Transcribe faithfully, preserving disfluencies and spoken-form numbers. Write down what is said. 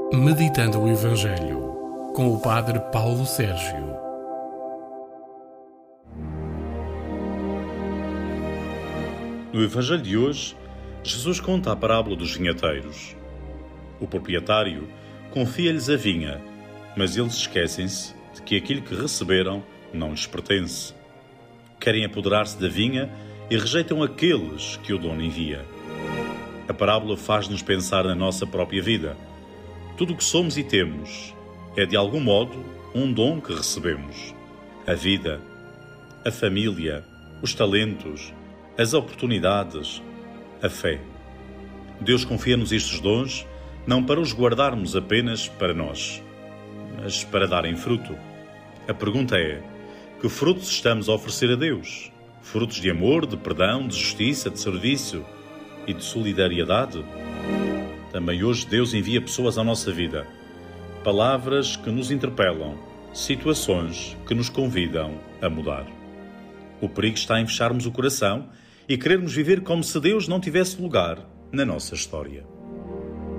Meditando o Evangelho, com o Padre Paulo Sérgio. No Evangelho de hoje, Jesus conta a parábola dos vinhateiros. O proprietário confia-lhes a vinha, mas eles esquecem-se de que aquilo que receberam não lhes pertence. Querem apoderar-se da vinha e rejeitam aqueles que o dono envia. A parábola faz-nos pensar na nossa própria vida. Tudo o que somos e temos é, de algum modo, um dom que recebemos. A vida, a família, os talentos, as oportunidades, a fé. Deus confia-nos estes dons não para os guardarmos apenas para nós, mas para darem fruto. A pergunta é: que frutos estamos a oferecer a Deus? Frutos de amor, de perdão, de justiça, de serviço e de solidariedade? Também hoje Deus envia pessoas à nossa vida. Palavras que nos interpelam, situações que nos convidam a mudar. O perigo está em fecharmos o coração e querermos viver como se Deus não tivesse lugar na nossa história.